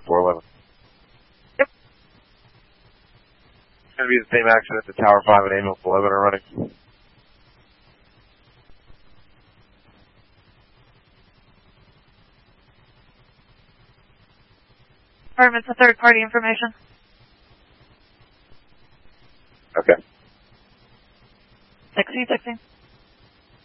at 411. Yep. It's going to be the same accident that Tower 5 and Ambulance 11 are running. It's a third-party information. Okay. 16.